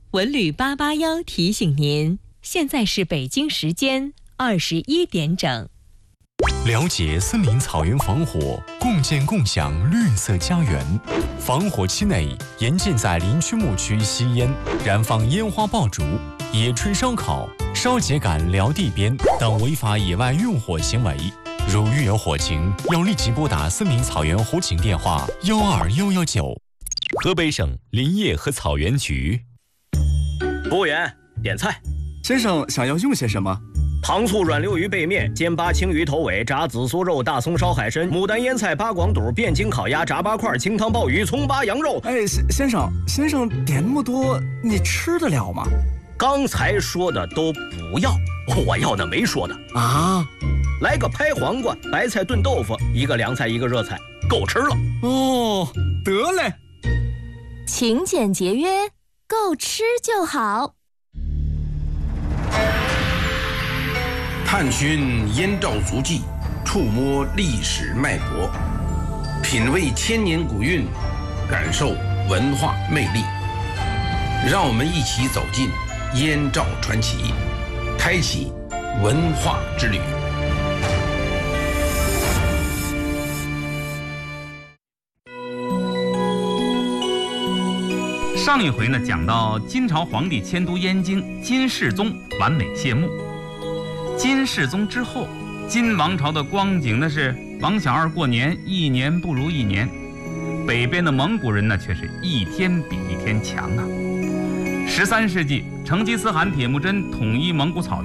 文旅881提醒您，现在是北京时间21点整。 了解森林草原防火，共建共享绿色家园。防火期内，严禁在林区牧区吸烟、燃放烟花爆竹、野炊烧烤、烧秸秆撩地边等违法野外用火行为。如遇有火情，要立即拨打森林草原火警电话12119。河北省林业和草原局。 服务员，点菜。 先生想要用些什么？ 糖醋软溜鱼背面、煎八青鱼头尾、炸紫苏肉、大葱烧海参、牡丹腌菜、八广肚、汴京烤鸭、炸八块、清汤鲍鱼、葱八羊肉。 哎，先生点那么多，你吃得了吗？ 刚才说的都不要，我要的没说的啊。 来个拍黄瓜、白菜炖豆腐，一个凉菜一个热菜，够吃了。 哦，得嘞。 勤俭节约，够吃就好。 探寻燕赵足迹，触摸历史脉搏，品味千年古韵，感受文化魅力。让我们一起走进燕赵传奇，开启文化之旅。 上一回呢，讲到金朝皇帝迁都燕京，金世宗完美谢幕。金世宗之后，金王朝的光景呢是王小二过年，一年不如一年。北边的蒙古人呢却是一天比一天强啊。13世纪，成吉思汗铁木真统一蒙古草原。